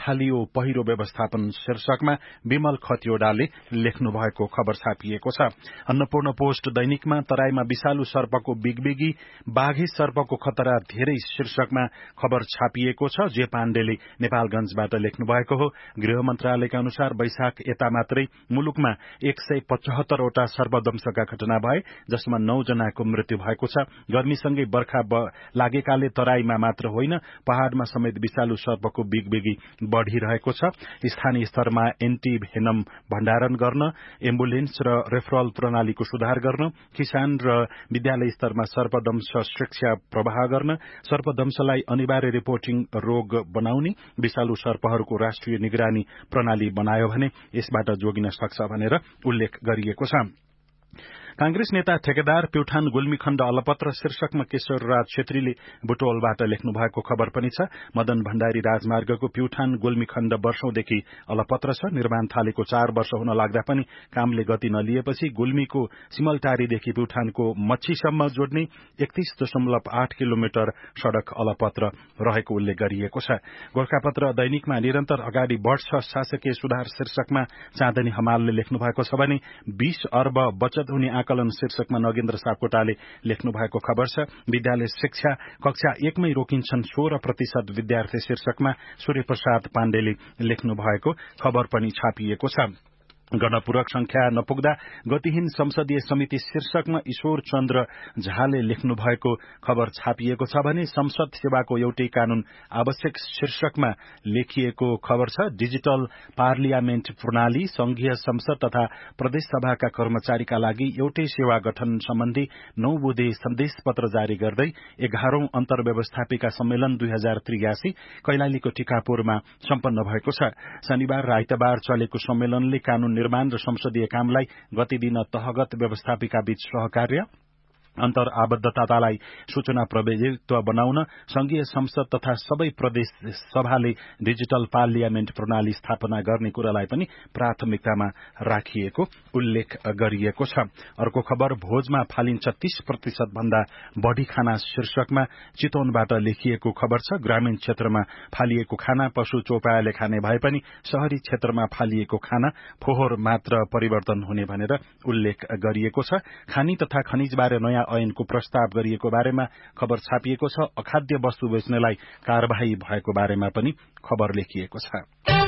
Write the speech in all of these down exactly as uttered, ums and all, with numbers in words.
फालियो पहिरो व्यवस्थापन शीर्षकमा विमल खतिवड़ाले लेख्नु भएको खबर छापिएको छ। अन्नपूर्ण पोस्ट दैनिकमा तराईमा विषालु सर्पको बिगबिगी, बाघी सर्पको खतरा धेरै शीर्षकमा खबर छापिएको छ। जे पाण्डेले नेपालगंजबाट लेख्नु भएको हो। गृह मन्त्रालयका अनुसार वैशाख यता मात्रै मुलुकमा एक सय पचहत्तरवटा सर्पदंशका घटना भए, जसमा नौ जनाको मृत्यु भएको छ। गर्मीसँगै बर्खा लागेकाले तराईमा मात्र होइन, पहाड़मा समेत विषालु सर्पको बिगबिगी बढ़िरहेको छ। स्थानीय स्तरमा एन्टी भेनम भण्डारण गर्न, एम्बुलेन्स र रेफरल प्रणालीको सुधार गर्न, किसान र विद्यालय स्तरमा सर्पदंश शिक्षा प्रवाह गर्न, सर्पदंशलाई अनिवार्य रिपोर्टिङ रोग बनाउने, विषालु सर्पहरूको राष्ट्रिय निगरानी प्रणाली बनायो भने यसबाट जोगिन सक्छ भनेर उल्लेख गरिएको छ। कांग्रेस नेता ठेकेदार प्युठान गुल्मी खण्ड अलपत्र शीर्षकमा केशवराज छेत्रीले बुटोलबाट लेख्नु भएको खबर पनि छ। मदन भण्डारी राजमार्गको प्युठान गुल्मी खण्ड वर्षौंदेखि अलपत्र छ। निर्माण थालेको चार वर्ष हुन लाग्दा पनि कामले गति नलिएपछि गुल्मीको सिमलटारीदेखि प्युठानको मच्छीसम्म जोड्ने एकतीस दशमलव आठ किलोमिटर सड़क अलपत्र रहेको उल्लेख गरिएको छ। गोर्खापत्र दैनिकमा निरन्तर अगाडि बढ़छ शासकीय सुधार शीर्षकमा चाँदनी हमालले लेख्नु भएको छ भने बीस अर्ब बचत हुने आकलन शीर्षकमा नगेन्द्र सापकोटाले लेख्नु भएको खबर छ। विद्यालय शिक्षा कक्षा एकमै रोकिन्छन् सोह्र प्रतिशत विद्यार्थी शीर्षकमा सूर्यप्रसाद पाण्डेले लेख्नु भएको खबर पनि छापिएको छ। गणपूरक संख्या नपुग्दा गतिहीन संसदीय समिति शीर्षकमा ईश्वर चन्द्र झाले लेख्नु भएको खबर छापिएको छ भने संसद सेवाको एउटै कानून आवश्यक शीर्षकमा लेखिएको खबर छ। डिजिटल पार्लियामेन्ट प्रणाली संघीय संसद तथा प्रदेश सभाका कर्मचारीका लागि एउटै सेवा गठन सम्बन्धी नौ बुँदे सन्देश पत्र जारी गर्दै एघारौं अन्तर्व्यवस्थापिका सम्मेलन दुई हजार त्रियासी कैलालीको टिकापुरमा सम्पन्न भएको छ। शनिबार र आइतबार चलेको सम्मेलनले कानून निर्माण र संसदीय कामलाई गति दिन तहगत व्यवस्थापिका बीच सहकार्य, अन्तर आबद्धतालाई सूचना प्रभुत्व बनाउन, संघीय संसद तथा सबै प्रदेश सभाले डिजिटल पार्लियामेन्ट प्रणाली स्थापना गर्ने कुरालाई पनि प्राथमिकतामा राखिएको उल्लेख गरिएको छ। अर्को खबर भोजमा फालिन्छ तीस प्रतिशत भन्दा बढ़ी खाना शीर्षकमा चितवनबाट लेखिएको खबर छ। ग्रामीण क्षेत्रमा फालिएको खाना पशु चौपायाले खाने भए पनि शहरी क्षेत्रमा फालिएको खाना फोहोर मात्र परिवर्तन हुने भनेर उल्लेख गरिएको छ। खानी तथा खनिजबारे नयाँ ऐनको प्रस्ताव गरिएको बारेमा खबर छापिएको छ। अखाद्य वस्तु बेच्नेलाई कार्यवाही भएको बारेमा पनि खबर लेखिएको छ।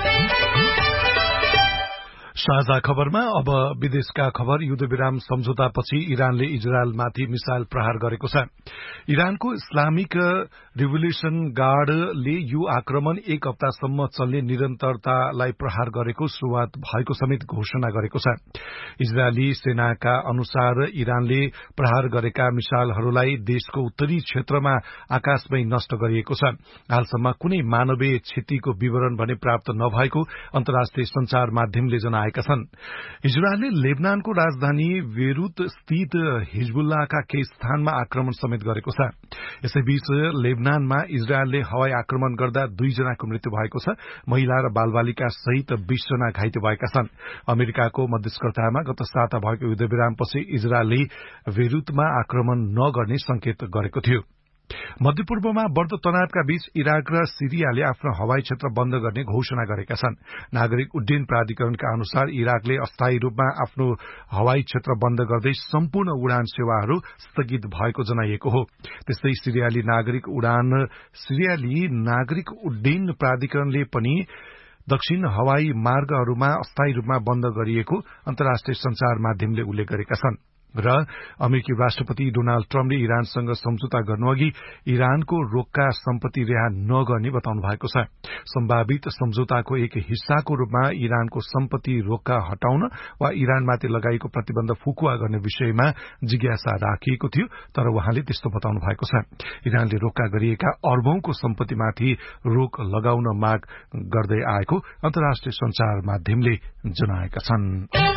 साझा खबरमा अब विदेशका खबर। युद्धविराम सम्झौतापछि इरानले इजरायलमाथि मिसाइल प्रहार गरेको छ। इरानको इस्लामिक रिभोल्युसन गार्डले यो आक्रमण एक हप्तासम्म चल्ने निरन्तरतालाई प्रहार गरेको शुरूआत भएको समेत घोषणा गरेको छ। इजरायली सेनाका अनुसार इरानले प्रहार गरेका मिसाइलहरूलाई देशको उत्तरी क्षेत्रमा आकाशमै नष्ट गरिएको छ। हालसम्म कुनै मानवीय क्षतिको विवरण भने प्राप्त नभएको अन्तर्राष्ट्रिय संचार माध्यमले जनाएका छन्। इजरायलले लेबनानको राजधानी बेरुत स्थित हिजबुल्लाहका केही स्थानमा आक्रमण समेत गरेको छ। यसैबीच लेबनानमा इजरायलले हवाई आक्रमण गर्दा दुईजनाको मृत्यु भएको छ। महिला र बालबालिका सहित बीस जना घाइते भएका छन्। अमेरिकाको मध्यस्थतामा गत साता भएको युद्धविरामपछि इजरायलले बेरुतमा आक्रमण नगर्ने संकेत गरेको थियो। मध्यपूर्वमा बढ़दो तनावका बीच इराक र सिरियाले आफ्नो हवाई क्षेत्र बन्द गर्ने घोषणा गरेका छन्। नागरिक उड्डयन प्राधिकरणका अनुसार इराकले अस्थायी रूपमा आफ्नो हवाई क्षेत्र बन्द गर्दै सम्पूर्ण उडान सेवाहरू स्थगित भएको जनाइएको हो। त्यस्तै सिरियाली नागरिक उडान सिरियाली नागरिक उड्डयन प्राधिकरणले पनि दक्षिण हवाई मार्गहरूमा अस्थायी रूपमा बन्द गरिएको अन्तर्राष्ट्रिय संचार माध्यमले उल्लेख गरेका छन्। र अमेरिकी राष्ट्रपति डोनाल्ड ट्रम्पले इरानसँग सम्झौता गर्नुअघि इरानको रोक्का सम्पत्ति रिहा नगर्ने बताउनु भएको छ। सम्भावित सम्झौताको एक हिस्साको रूपमा इरानको सम्पत्ति रोक्का हटाउन वा इरानमाथि लगाइएको प्रतिबन्ध फुकुवा गर्ने विषयमा जिज्ञासा राखिएको थियो, तर उहाँले त्यस्तो बताउनु भएको छ। इरानले रोक्का गरिएका अर्बौंको सम्पत्तिमाथि रोक लगाउन माग गर्दै आएको अन्तर्राष्ट्रिय संचार माध्यमले जनाएका छन्।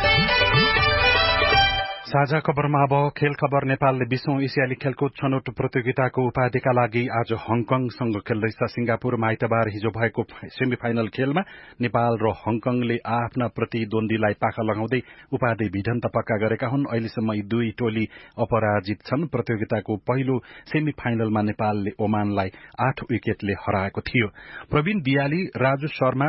साझा खबरमा अब खेल खबर। नेपालले बीसौं एसियाली खेलकुद छनौट प्रतियोगिताको उपाधिका लागि आज हङकङसँग खेल्दैछ। सिंगापुरमा आइतबार हिजो भएको सेमी फाइनल खेलमा नेपाल र हङकङले आफ्ना प्रतिद्वन्दीलाई पाखा लगाउँदै उपाधि भिडन्त पक्का गरेका हुन्। अहिलेसम्म यी दुई टोली अपराजित छन्। प्रतियोगिताको पहिलो सेमी फाइनलमा नेपालले ओमानलाई आठ विकेटले हराएको थियो। प्रवीण दियाली, राजु शर्मा